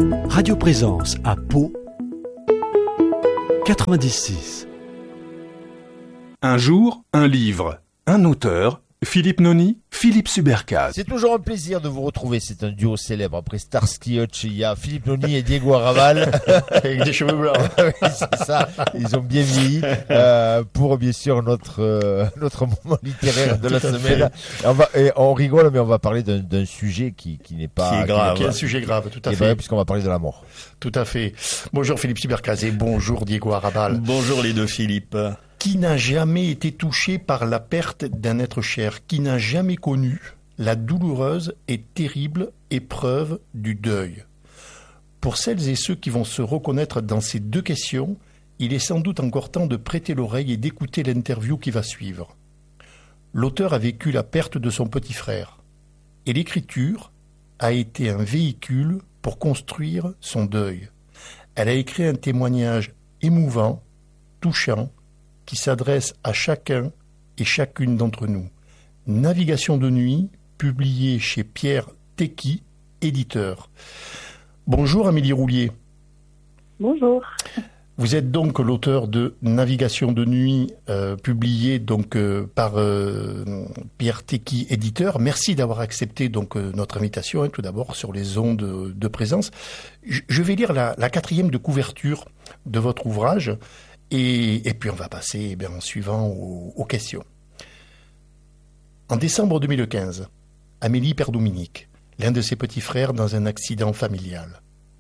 Radio Présence à Pau, 96. Un jour, un livre, un auteur, Philippe Noni, Philippe Subercaz. C'est toujours un plaisir de vous retrouver, c'est un duo célèbre. Après Starsky Hutch, il y a Philippe Noni et Diego Arrabal. Avec des cheveux blancs. Oui, c'est ça, ils ont bien vieilli. Pour bien sûr notre moment littéraire de la semaine. On rigole, mais on va parler d'un sujet qui n'est pas... Qui est grave. Qui est un sujet grave, tout à fait. Vrai, puisqu'on va parler de la mort. Tout à fait. Bonjour Philippe Subercaz et bonjour Diego Arrabal. Bonjour les deux Philippe. Qui n'a jamais été touché par la perte d'un être cher? Qui n'a jamais connu la douloureuse et terrible épreuve du deuil? Pour celles et ceux qui vont se reconnaître dans ces deux questions, il est sans doute encore temps de prêter l'oreille et d'écouter l'interview qui va suivre. L'auteur a vécu la perte de son petit frère, et l'écriture a été un véhicule pour construire son deuil. Elle a écrit un témoignage émouvant, touchant, qui s'adresse à chacun et chacune d'entre nous. Navigation de nuit, publié chez Pierre Tecky, éditeur. Bonjour Amélie Roulier. Bonjour. Vous êtes donc l'auteur de Navigation de nuit, publié donc par Pierre Tecky, éditeur. Merci d'avoir accepté donc notre invitation, tout d'abord sur les ondes de présence. Je vais lire la 4e de couverture de votre ouvrage. Et puis on va passer en suivant aux questions. En décembre 2015, Amélie perd Dominique, l'un de ses petits frères, dans un accident familial.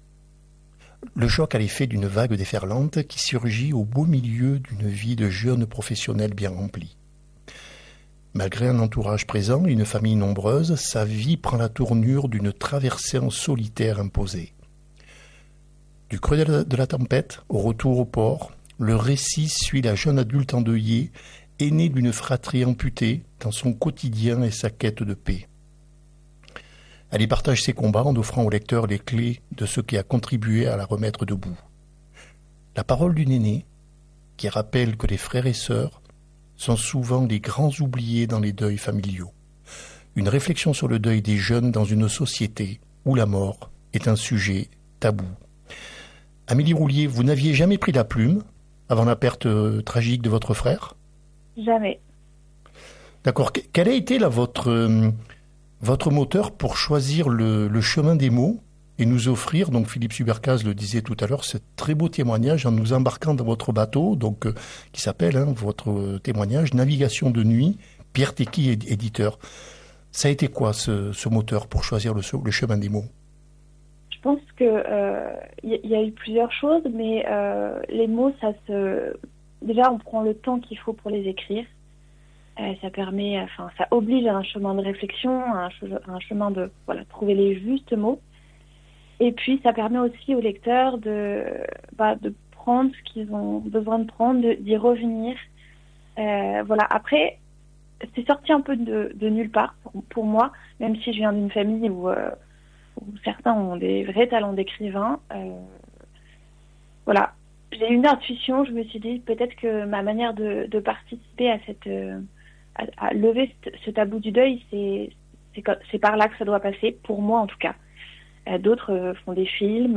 Le choc a l'effet d'une vague déferlante qui surgit au beau milieu d'une vie de jeune professionnel bien remplie. Malgré un entourage présent et une famille nombreuse, sa vie prend la tournure d'une traversée en solitaire imposée. Du creux de la tempête au retour au port, le récit suit la jeune adulte endeuillée, aînée d'une fratrie amputée, dans son quotidien et sa quête de paix. Elle y partage ses combats en offrant au lecteur les clés de ce qui a contribué à la remettre debout. La parole d'une aînée, qui rappelle que les frères et sœurs sont souvent les grands oubliés dans les deuils familiaux. Une réflexion sur le deuil des jeunes dans une société où la mort est un sujet tabou. Amélie Roulier, vous n'aviez jamais pris la plume avant la perte tragique de votre frère? Jamais. D'accord. Quel a été là votre moteur pour choisir le chemin des mots et nous offrir, donc Philippe Subercaz le disait tout à l'heure, ce très beau témoignage en nous embarquant dans votre bateau, donc qui s'appelle votre témoignage Navigation de nuit, Pierre Tecky, éditeur. Ça a été quoi ce moteur pour choisir le chemin des mots? Je pense que y a eu plusieurs choses, mais les mots, déjà on prend le temps qu'il faut pour les écrire. Ça permet, ça oblige à un chemin de réflexion, à un chemin de trouver les justes mots. Et puis ça permet aussi aux lecteurs de prendre ce qu'ils ont besoin de prendre, d'y revenir. Après, c'est sorti un peu de nulle part pour moi, même si je viens d'une famille où certains ont des vrais talents d'écrivain. J'ai eu une intuition, je me suis dit peut-être que ma manière de participer à lever ce tabou du deuil, c'est par là que ça doit passer, pour moi en tout cas. D'autres font des films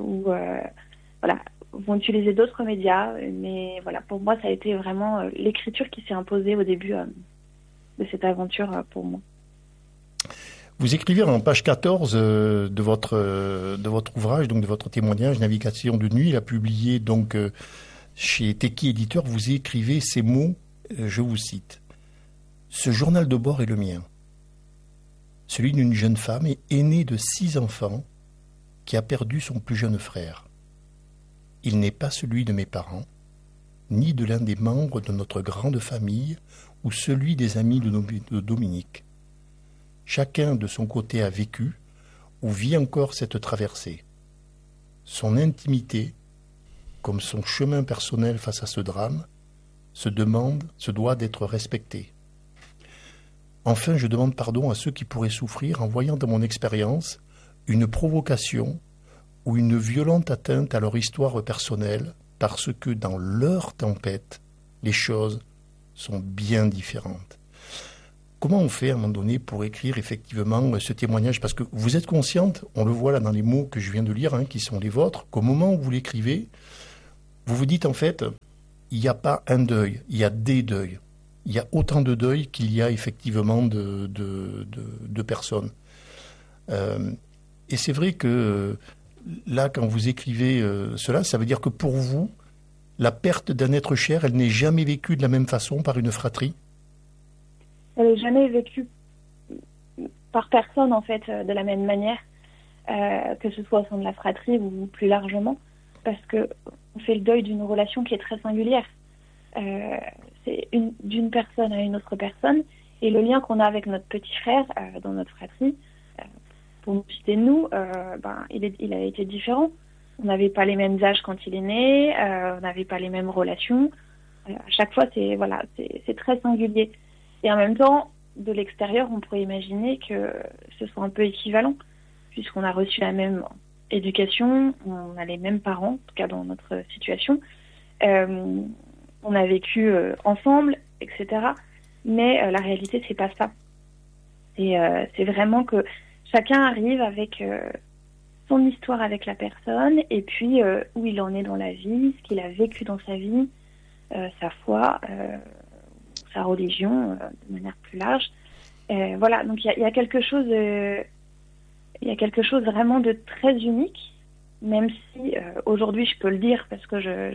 vont utiliser d'autres médias, mais pour moi ça a été vraiment l'écriture qui s'est imposée au début de cette aventure pour moi. Vous écrivez en page 14 de votre ouvrage, donc de votre témoignage Navigation de nuit, il a publié donc chez Tecky éditeur, vous écrivez ces mots, je vous cite. Ce journal de bord est le mien, celui d'une jeune femme aînée de 6 enfants qui a perdu son plus jeune frère. Il n'est pas celui de mes parents, ni de l'un des membres de notre grande famille ou celui des amis de Dominique. Chacun de son côté a vécu ou vit encore cette traversée. Son intimité, comme son chemin personnel face à ce drame, se doit d'être respectée. Enfin, je demande pardon à ceux qui pourraient souffrir en voyant dans mon expérience une provocation ou une violente atteinte à leur histoire personnelle, parce que dans leur tempête, les choses sont bien différentes. Comment on fait à un moment donné pour écrire effectivement ce témoignage? Parce que vous êtes consciente, on le voit là dans les mots que je viens de lire, qui sont les vôtres, qu'au moment où vous l'écrivez, vous vous dites en fait, il n'y a pas un deuil, il y a des deuils. Il y a autant de deuils qu'il y a effectivement de personnes. Et c'est vrai que là, quand vous écrivez cela, ça veut dire que pour vous, la perte d'un être cher, elle n'est jamais vécue de la même façon par une fratrie? Elle n'est jamais vécue par personne, en fait, de la même manière, que ce soit au sein de la fratrie ou plus largement, parce qu'on fait le deuil d'une relation qui est très singulière. C'est d'une personne à une autre personne, et le lien qu'on a avec notre petit frère dans notre fratrie, pour nous citer il a été différent. On n'avait pas les mêmes âges quand il est né, on n'avait pas les mêmes relations. À chaque fois, c'est très singulier. Et en même temps, de l'extérieur, on pourrait imaginer que ce soit un peu équivalent, puisqu'on a reçu la même éducation, on a les mêmes parents, en tout cas dans notre situation. On a vécu ensemble, etc. Mais la réalité, c'est pas ça. C'est vraiment que chacun arrive avec son histoire avec la personne, et puis où il en est dans la vie, ce qu'il a vécu dans sa vie, sa foi, sa religion, de manière plus large. Voilà, donc il y a quelque chose vraiment de très unique, même si aujourd'hui je peux le dire parce que je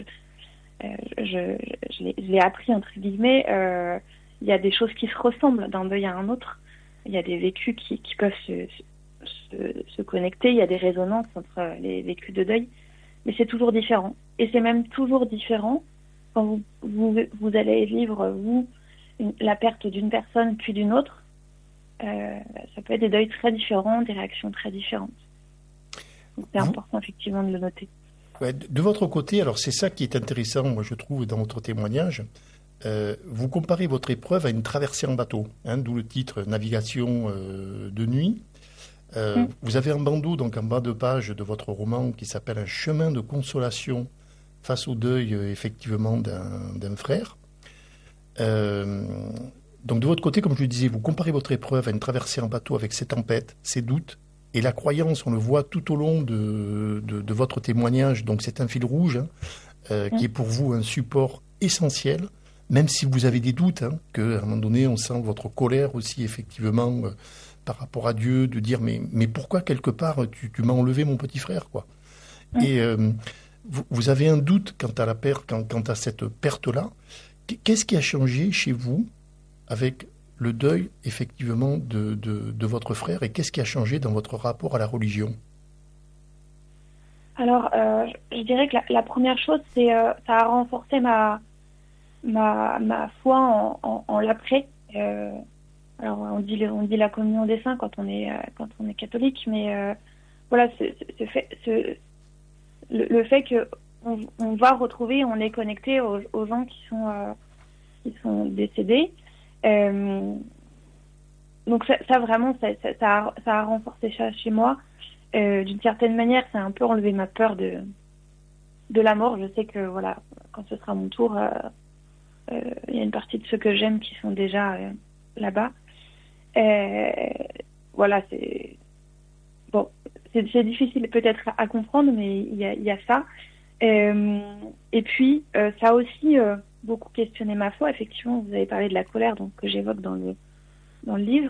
l'ai appris entre guillemets. Il y a des choses qui se ressemblent d'un deuil à un autre. Il y a des vécus qui peuvent se connecter. Il y a des résonances entre les vécus de deuil, mais c'est toujours différent. Et c'est même toujours différent quand vous allez vivre la perte d'une personne puis d'une autre. Ça peut être des deuils très différents, des réactions très différentes. Donc c'est important effectivement de le noter. Ouais, de votre côté, alors c'est ça qui est intéressant, moi je trouve, dans votre témoignage. Vous comparez votre épreuve à une traversée en bateau, d'où le titre Navigation de nuit. Vous avez un bandeau donc en bas de page de votre roman qui s'appelle Un chemin de consolation face au deuil effectivement d'un frère. Donc de votre côté, comme je le disais, vous comparez votre épreuve à une traversée en bateau avec ses tempêtes, ses doutes, et la croyance, on le voit tout au long de votre témoignage, donc c'est un fil rouge qui est pour vous un support essentiel, même si vous avez des doutes, qu'à un moment donné, on sent votre colère aussi, effectivement, par rapport à Dieu, de dire, mais pourquoi, quelque part, tu m'as enlevé mon petit frère, quoi. Et vous avez un doute quant à cette perte-là. Qu'est-ce qui a changé chez vous avec le deuil, effectivement, de votre frère, et qu'est-ce qui a changé dans votre rapport à la religion? Alors, je dirais que la première chose, c'est ça a renforcé ma foi en l'après. Alors, on dit la communion des saints quand on est catholique, mais voilà, le fait que on va retrouver, on est connecté aux gens qui sont décédés. Donc ça vraiment, ça a renforcé ça chez moi. D'une certaine manière, ça a un peu enlevé ma peur de la mort. Je sais que voilà, quand ce sera mon tour, il y a une partie de ceux que j'aime qui sont déjà là-bas. Voilà, c'est difficile peut-être à comprendre, mais il y a ça. Et puis ça a aussi beaucoup questionné ma foi. Effectivement, vous avez parlé de la colère, donc que j'évoque dans le livre.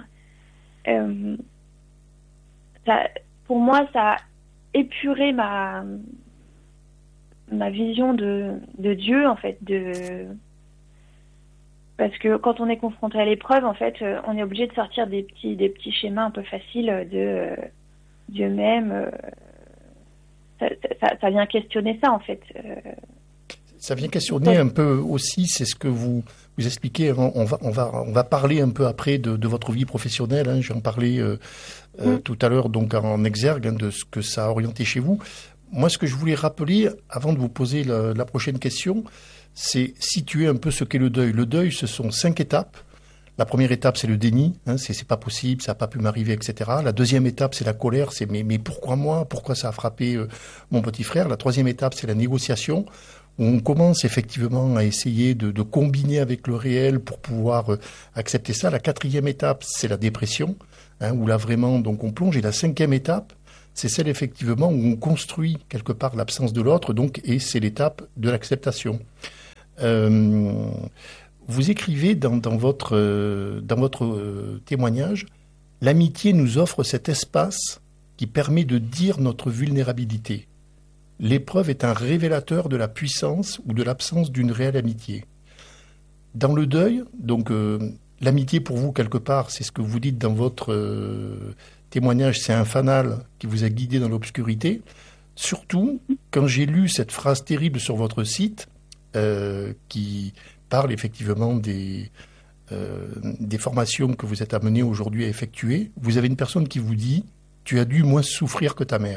Pour moi, ça a épuré ma vision de Dieu, en fait, parce que quand on est confronté à l'épreuve, en fait, on est obligé de sortir des petits schémas un peu faciles de Dieu même. Ça vient questionner ça, en fait. Ça vient questionner un peu aussi, c'est ce que vous expliquez. On va parler un peu après de votre vie professionnelle. J'en parlais tout à l'heure, donc en exergue, de ce que ça a orienté chez vous. Moi, ce que je voulais rappeler, avant de vous poser la prochaine question, c'est situer un peu ce qu'est le deuil. Le deuil, ce sont 5 étapes. La première étape, c'est le déni, c'est pas possible, ça n'a pas pu m'arriver, etc. La deuxième étape, c'est la colère, c'est mais pourquoi moi, pourquoi ça a frappé mon petit frère. La troisième étape, c'est la négociation, on commence effectivement à essayer de combiner avec le réel pour pouvoir accepter ça. La 4e étape, c'est la dépression, où là vraiment donc on plonge. Et la 5e étape, c'est celle effectivement où on construit quelque part l'absence de l'autre, donc, et c'est l'étape de l'acceptation. Vous écrivez dans votre témoignage, l'amitié nous offre cet espace qui permet de dire notre vulnérabilité. L'épreuve est un révélateur de la puissance ou de l'absence d'une réelle amitié. Dans le deuil, donc l'amitié pour vous quelque part, c'est ce que vous dites dans votre témoignage, c'est un fanal qui vous a guidé dans l'obscurité. Surtout, quand j'ai lu cette phrase terrible sur votre site, qui parle effectivement des formations que vous êtes amené aujourd'hui à effectuer, vous avez une personne qui vous dit « Tu as dû moins souffrir que ta mère ».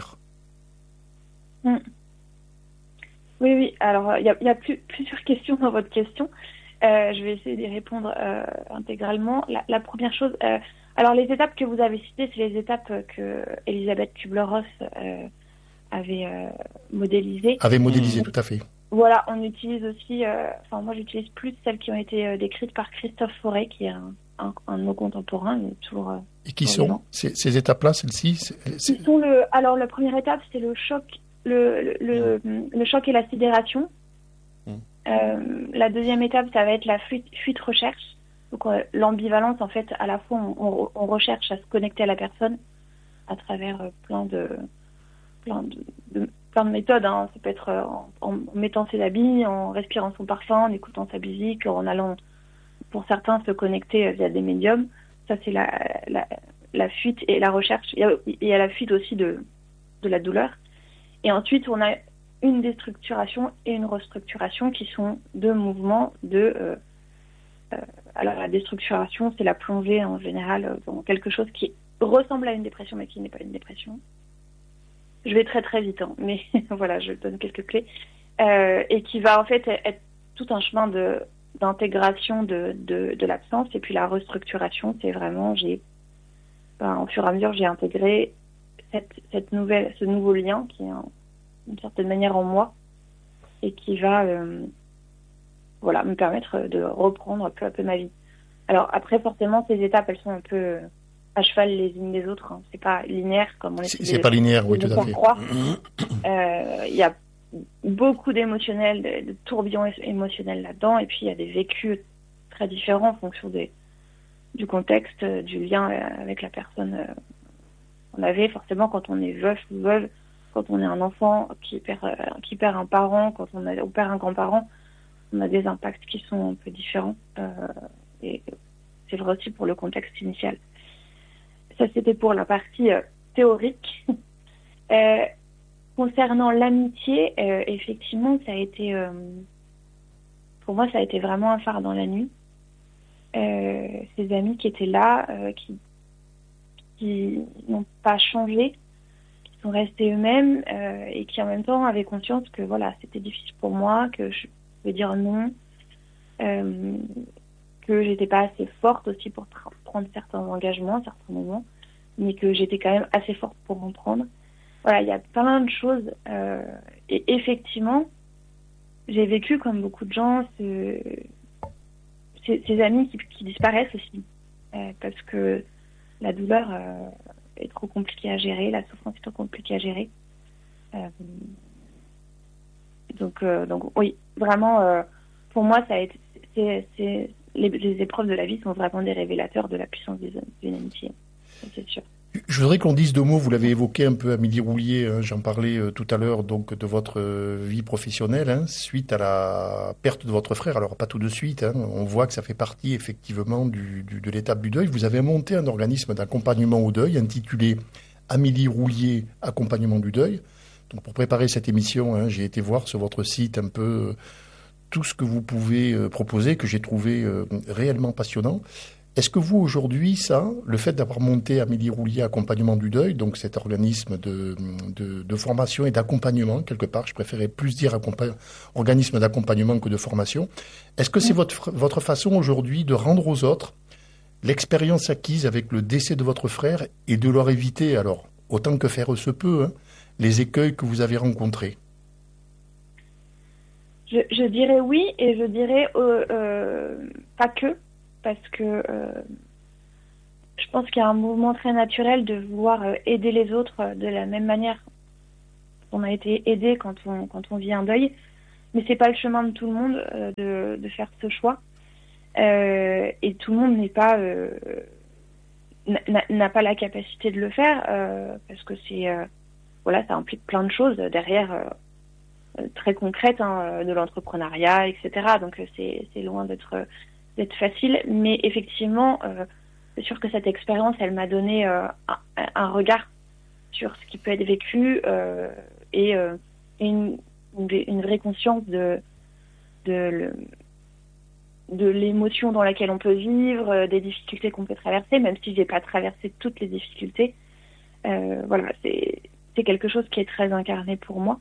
Oui. Alors, il y a plusieurs questions dans votre question. Je vais essayer d'y répondre intégralement. La première chose, alors les étapes que vous avez citées, c'est les étapes que Elisabeth Kübler-Ross avait modélisées. Avait modélisé, tout à fait. Voilà, on utilise aussi, moi j'utilise plus celles qui ont été décrites par Christophe Fauré, qui est un de nos contemporains. Il est toujours, et qui sont ces étapes-là, celles-ci Alors la première étape, c'est le choc, le choc et la sidération. La deuxième étape, ça va être la fuite recherche. Donc l'ambivalence, en fait, à la fois on recherche à se connecter à la personne à travers plein de méthodes. Ça peut être en mettant ses habits, en respirant son parfum, en écoutant sa musique, en allant, pour certains, se connecter via des médiums. Ça, c'est la fuite et la recherche. Il y a la fuite aussi de la douleur. Et ensuite, on a une déstructuration et une restructuration qui sont deux mouvements alors la déstructuration, c'est la plongée en général dans quelque chose qui ressemble à une dépression mais qui n'est pas une dépression. Je vais très très vite, mais voilà, je donne quelques clés. Et qui va en fait être tout un chemin d'intégration de l'absence. Et puis la restructuration, c'est vraiment, au fur et à mesure, j'ai intégré ce nouveau lien qui est d'une certaine manière en moi et qui va me permettre de reprendre peu à peu ma vie. Alors après, forcément, ces étapes, elles sont un peu à cheval les unes des autres. C'est pas linéaire comme on essaie c'est pas linéaire, oui, tout à fait. Croire. Il y a beaucoup d'émotionnel, de tourbillons émotionnels là-dedans, et puis il y a des vécus très différents en fonction du contexte, du lien avec la personne. On avait forcément, quand on est veuf ou veuve, quand on est un enfant qui perd un parent, quand on perd un grand-parent, on a des impacts qui sont un peu différents. Et c'est vrai aussi pour le contexte initial. Ça, c'était pour la partie théorique. Concernant l'amitié, effectivement, ça a été, pour moi, ça a été vraiment un phare dans la nuit. Ces amis qui étaient là, qui n'ont pas changé, qui sont restés eux-mêmes et qui en même temps avaient conscience que voilà, c'était difficile pour moi, que je pouvais dire non, que j'étais pas assez forte aussi pour prendre certains engagements à certains moments, mais que j'étais quand même assez forte pour en prendre. Voilà, il y a plein de choses et effectivement, j'ai vécu comme beaucoup de gens ces amis qui disparaissent aussi parce que la douleur est trop compliquée à gérer, la souffrance est trop compliquée à gérer. Donc oui, vraiment, pour moi, ça a été, les épreuves de la vie sont vraiment des révélateurs de la puissance d'une amitié, c'est sûr. Je voudrais qu'on dise deux mots, vous l'avez évoqué un peu, Amélie Roulier, j'en parlais tout à l'heure, donc de votre vie professionnelle, suite à la perte de votre frère. Alors pas tout de suite, on voit que ça fait partie effectivement de l'étape du deuil. Vous avez monté un organisme d'accompagnement au deuil intitulé Amélie Roulier, accompagnement du deuil. Donc pour préparer cette émission, j'ai été voir sur votre site un peu tout ce que vous pouvez proposer, que j'ai trouvé réellement passionnant. Est-ce que vous, aujourd'hui, le fait d'avoir monté Amélie Roulier Accompagnement du Deuil, donc cet organisme de formation et d'accompagnement, quelque part, je préférais plus dire organisme d'accompagnement que de formation, est-ce que c'est votre façon aujourd'hui de rendre aux autres l'expérience acquise avec le décès de votre frère et de leur éviter, alors, autant que faire se peut, les écueils que vous avez rencontrés? Je dirais oui, et je dirais pas que, parce que je pense qu'il y a un mouvement très naturel de vouloir aider les autres de la même manière qu'on a été aidé quand on vit un deuil. Mais c'est pas le chemin de tout le monde de faire ce choix. Et tout le monde n'a pas la capacité de le faire parce que ça implique plein de choses derrière très concrètes, de l'entrepreneuriat, etc. Donc c'est loin d'être facile. Mais effectivement, c'est sûr que cette expérience, elle m'a donné un regard sur ce qui peut être vécu et une vraie conscience de l'émotion dans laquelle on peut vivre, des difficultés qu'on peut traverser, même si j'ai pas traversé toutes les difficultés. C'est quelque chose qui est très incarné pour moi.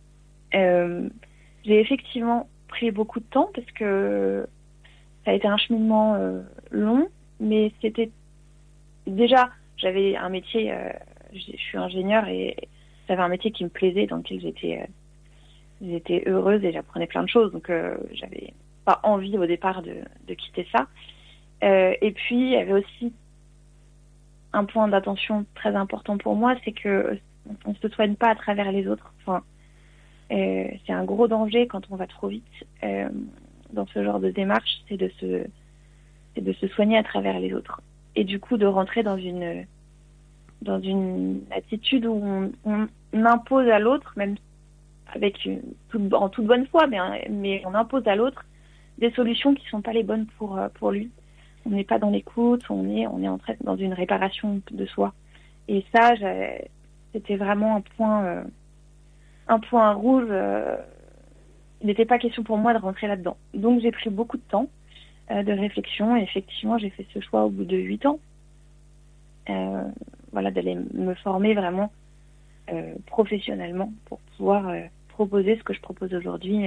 J'ai effectivement pris beaucoup de temps parce que ça a été un cheminement long, mais c'était déjà, j'avais un métier, je suis ingénieure et j'avais un métier qui me plaisait, dans lequel j'étais heureuse et j'apprenais plein de choses, donc j'avais pas envie au départ de quitter ça. Et puis il y avait aussi un point d'attention très important pour moi, c'est que on se soigne pas à travers les autres. Enfin, c'est un gros danger quand on va trop vite dans ce genre de démarche, c'est de se soigner à travers les autres. Et du coup de rentrer dans une attitude où on impose à l'autre, même en toute bonne foi, mais on impose à l'autre des solutions qui sont pas les bonnes pour lui. On n'est pas dans l'écoute, on est dans une réparation de soi. Et ça, c'était vraiment un point rouge. Il n'était pas question pour moi de rentrer là-dedans. Donc j'ai pris beaucoup de temps de réflexion et effectivement j'ai fait ce choix au bout de 8 ans. D'aller me former vraiment professionnellement pour pouvoir proposer ce que je propose aujourd'hui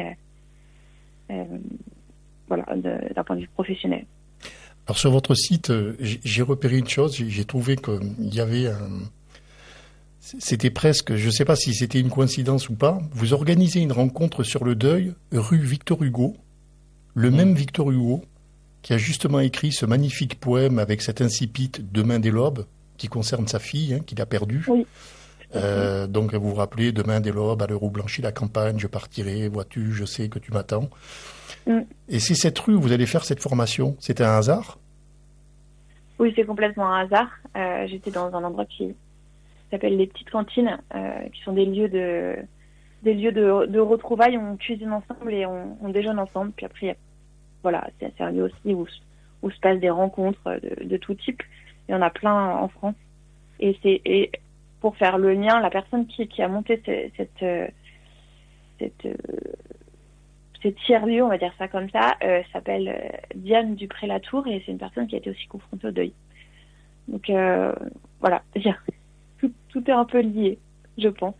d'un point de vue professionnel. Alors sur votre site, j'ai repéré une chose, j'ai trouvé qu'il y avait c'était presque, je ne sais pas si c'était une coïncidence ou pas, vous organisez une rencontre sur le deuil rue Victor Hugo, le même Victor Hugo qui a justement écrit ce magnifique poème avec cet incipit Demain dès l'aube qui concerne sa fille, qu'il a perdue. Oui. Donc vous vous rappelez, demain dès l'aube, à l'heure où blanchit la campagne, je partirai, vois-tu, je sais que tu m'attends. Et c'est cette rue où vous allez faire cette formation. C'était un hasard ? Oui, c'est complètement un hasard. J'étais dans un endroit qui s'appelle les petites cantines, qui sont des lieux de retrouvailles. On cuisine ensemble et on déjeune ensemble. Puis après, c'est un lieu aussi où se passent des rencontres de tout type. Il y en a plein en France. Et pour faire le lien, la personne qui a monté cette tiers-lieu, on va dire ça comme ça, s'appelle Diane Dupré-Latour et c'est une personne qui a été aussi confrontée au deuil. Donc tout est un peu lié, je pense.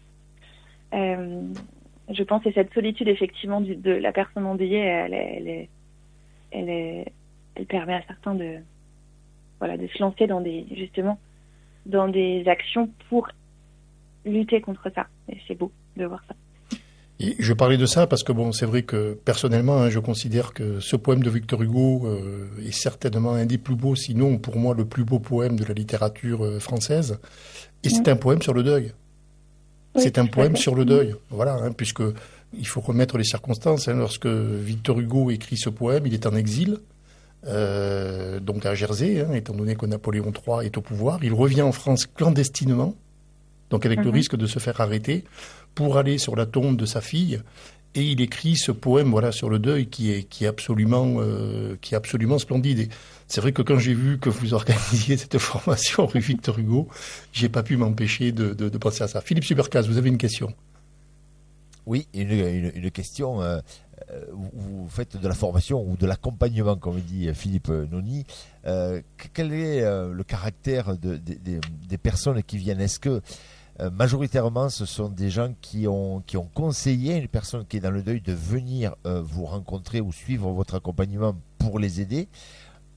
Je pense que cette solitude effectivement de la personne endeuillée, elle permet à certains de se lancer dans des actions pour lutter contre ça. Et c'est beau de voir ça. Et je parlais de ça parce que c'est vrai que personnellement, je considère que ce poème de Victor Hugo est certainement un des plus beaux, sinon pour moi le plus beau poème de la littérature française. Et c'est un poème sur le deuil. Oui, c'est un poème sur le deuil. Voilà, puisque il faut remettre les circonstances. Lorsque Victor Hugo écrit ce poème, il est en exil. Donc à Jersey, étant donné que Napoléon III est au pouvoir, il revient en France clandestinement, donc avec le risque de se faire arrêter, pour aller sur la tombe de sa fille, et il écrit ce poème sur le deuil qui est absolument splendide. Et c'est vrai que quand j'ai vu que vous organisiez cette formation rue Victor Hugo, j'ai pas pu m'empêcher de penser à ça. Philippe Subercaz, vous avez une question ? Oui, une question. Vous faites de la formation ou de l'accompagnement, comme dit Philippe Noni. Quel est le caractère des personnes qui viennent ? Est-ce que majoritairement ce sont des gens qui ont conseillé une personne qui est dans le deuil de venir vous rencontrer ou suivre votre accompagnement pour les aider ?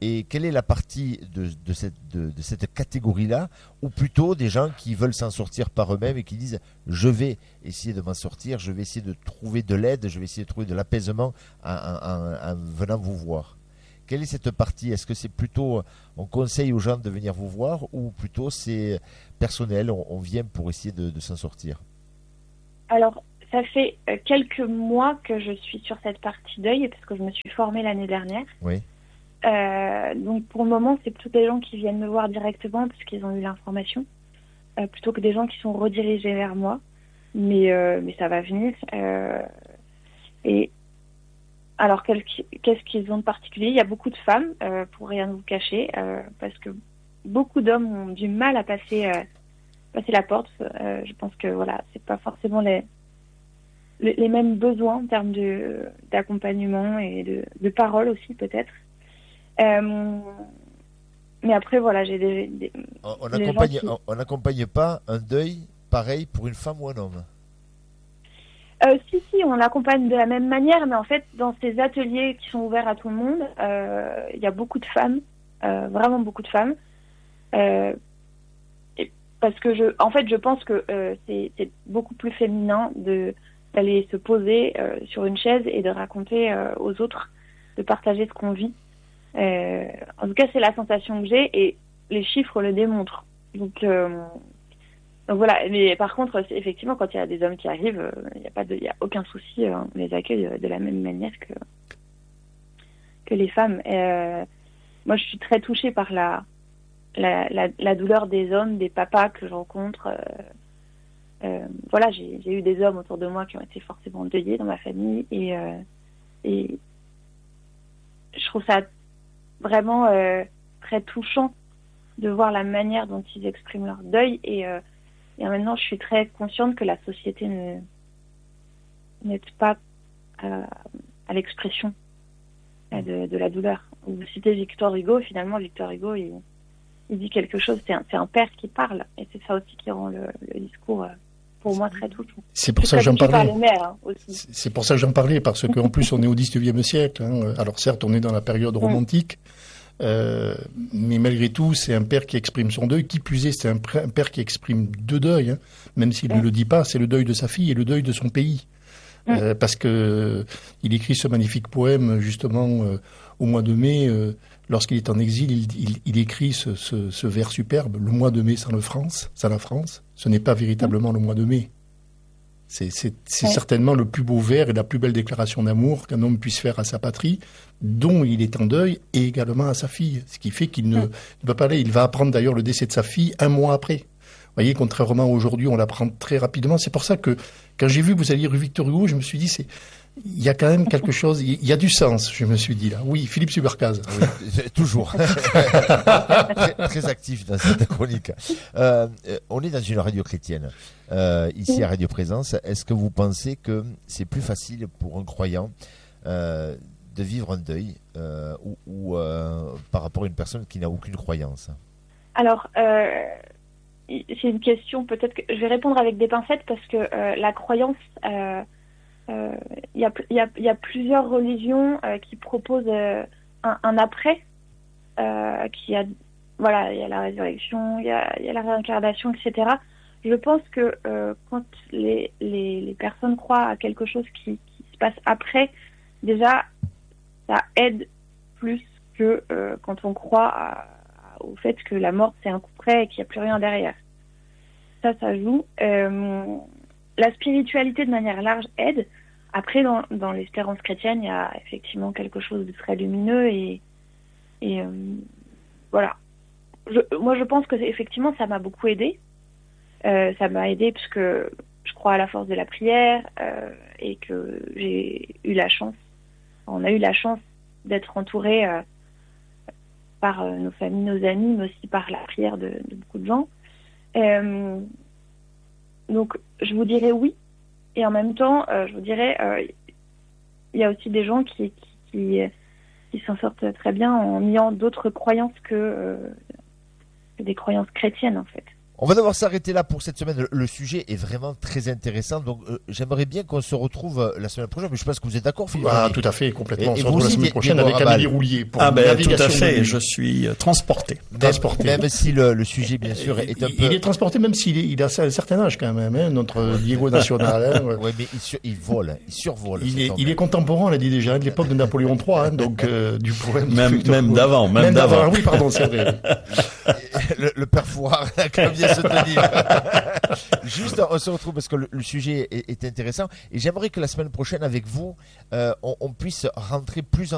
Et quelle est la partie de cette catégorie-là, ou plutôt des gens qui veulent s'en sortir par eux-mêmes et qui disent je vais essayer de m'en sortir, je vais essayer de trouver de l'aide, je vais essayer de trouver de l'apaisement en venant vous voir. Quelle est cette partie? Est-ce que c'est plutôt, on conseille aux gens de venir vous voir, ou plutôt c'est personnel, on vient pour essayer de s'en sortir? Alors, ça fait quelques mois que je suis sur cette partie deuil, parce que je me suis formée l'année dernière. Oui. Donc pour le moment, c'est plutôt des gens qui viennent me voir directement parce qu'ils ont eu l'information, plutôt que des gens qui sont redirigés vers moi. Mais ça va venir. Et alors, qu'est-ce qu'ils ont de particulier? Il y a beaucoup de femmes, pour rien vous cacher, parce que beaucoup d'hommes ont du mal à passer la porte. Je pense que voilà, c'est pas forcément les mêmes besoins en termes d'accompagnement et de parole aussi peut-être. Mais après voilà, j'ai on n'accompagne pas un deuil pareil pour une femme ou un homme? Si, on l'accompagne de la même manière, mais en fait dans ces ateliers qui sont ouverts à tout le monde, il y a beaucoup de femmes, vraiment beaucoup de femmes, parce que je pense que c'est beaucoup plus féminin d'aller se poser sur une chaise et de raconter aux autres, de partager ce qu'on vit. En tout cas, c'est la sensation que j'ai et les chiffres le démontrent. Donc voilà. Mais par contre, effectivement, quand il y a des hommes qui arrivent, il y a aucun souci. On les accueille de la même manière que les femmes. Moi, je suis très touchée par la douleur des hommes, des papas que je rencontre. Voilà, j'ai eu des hommes autour de moi qui ont été forcément endeuillés dans ma famille et je trouve ça vraiment très touchant de voir la manière dont ils expriment leur deuil et maintenant je suis très consciente que la société n'aide pas à l'expression de la douleur. Vous citez Victor Hugo, finalement Victor Hugo il dit quelque chose, c'est un père qui parle et c'est ça aussi qui rend le discours pour moi très touchant. C'est pour ça que j'en parlais. Aussi. C'est pour ça que j'en parlais, parce qu'en plus on est au XIXe siècle. Hein. Alors certes, on est dans la période romantique, mais malgré tout, c'est un père qui exprime son deuil. Qui plus est, c'est un père qui exprime deux deuils, hein. Même s'il ne le dit pas, c'est le deuil de sa fille et le deuil de son pays. Parce que il écrit ce magnifique poème justement au mois de mai. Lorsqu'il est en exil, il écrit ce vers superbe: le mois de mai sans la France, ce n'est pas véritablement le mois de mai. C'est certainement le plus beau vers et la plus belle déclaration d'amour qu'un homme puisse faire à sa patrie, dont il est en deuil, et également à sa fille. Ce qui fait qu'il ne peut pas aller. Il va apprendre d'ailleurs le décès de sa fille 1 mois après. Vous voyez, contrairement à aujourd'hui, on l'apprend très rapidement. C'est pour ça que quand j'ai vu que vous alliez rue Victor Hugo, je me suis dit, il y a quand même quelque chose, il y a du sens, je me suis dit là. Oui, Philippe Subercaz. Oui, toujours. très actif dans cette chronique. On est dans une radio chrétienne, ici à Radio Présence. Est-ce que vous pensez que c'est plus facile pour un croyant de vivre un deuil ou par rapport à une personne qui n'a aucune croyance? Alors, c'est une question, peut-être que je vais répondre avec des pincettes parce que la croyance... Il y a plusieurs religions qui proposent un après, il y a la résurrection, il y a la réincarnation, etc. Je pense que quand les personnes croient à quelque chose qui se passe après, déjà ça aide plus que quand on croit au fait que la mort c'est un coup près et qu'il n'y a plus rien derrière. Ça joue. La spiritualité de manière large aide. Après, dans l'espérance chrétienne, il y a effectivement quelque chose de très lumineux et voilà. Moi, je pense que effectivement, ça m'a beaucoup aidé. Ça m'a aidé parce que je crois à la force de la prière et que j'ai eu la chance. On a eu la chance d'être entourés par nos familles, nos amis, mais aussi par la prière de beaucoup de gens. Donc, je vous dirais oui. Et en même temps, je vous dirais, il y a aussi des gens qui s'en sortent très bien en ayant d'autres croyances que des croyances chrétiennes, en fait. On va devoir s'arrêter là pour cette semaine. Le sujet est vraiment très intéressant. Donc, j'aimerais bien qu'on se retrouve la semaine prochaine. Mais je pense que vous êtes d'accord, Philippe. Ah, tout à fait, complètement. On Et se vous retrouve la aussi, semaine prochaine avec Diego Amélie Rabal. Roulier pour Ah ben tout navigation à de fait, nuit. je suis transporté. Même si le sujet, bien sûr, est un peu... Il est transporté même il a un certain âge quand même, hein, notre Diego National. Hein, ouais. Oui, mais il vole, il survole. Il est contemporain, on l'a dit déjà, de l'époque de Napoléon III, hein, donc du poème. Même d'avant. Oui, pardon, c'est vrai. Le père Fouard a quand même bien se tenir. Juste, on se retrouve parce que le sujet est intéressant et j'aimerais que la semaine prochaine avec vous, on puisse rentrer plus en